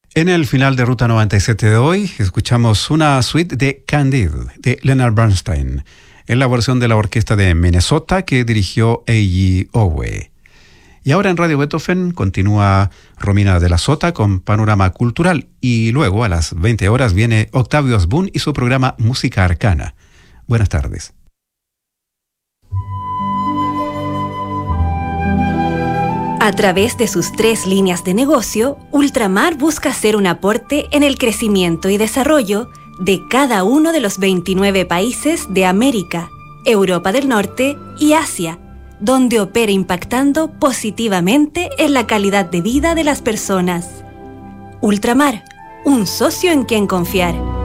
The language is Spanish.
En el final de Ruta 97 de hoy, escuchamos una suite de Candide, de Leonard Bernstein, en la versión de la orquesta de Minnesota que dirigió Eiji Owe. Y ahora en Radio Beethoven continúa Romina de la Sota con Panorama Cultural y luego a las 20 horas viene Octavio Asbun y su programa Música Arcana. Buenas tardes. A través de sus 3 líneas de negocio, Ultramar busca hacer un aporte en el crecimiento y desarrollo de cada uno de los 29 países de América, Europa del Norte y Asia, donde opera impactando positivamente en la calidad de vida de las personas. Ultramar, un socio en quien confiar.